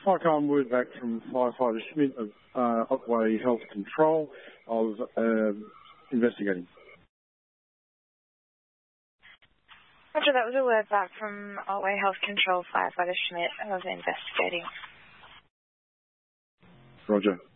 Hi, word back from Firefighter Schmidt of Otway Health Control. I was investigating. Roger, that was a word back from Otway Health Control, Firefighter Schmidt. I was investigating. Roger.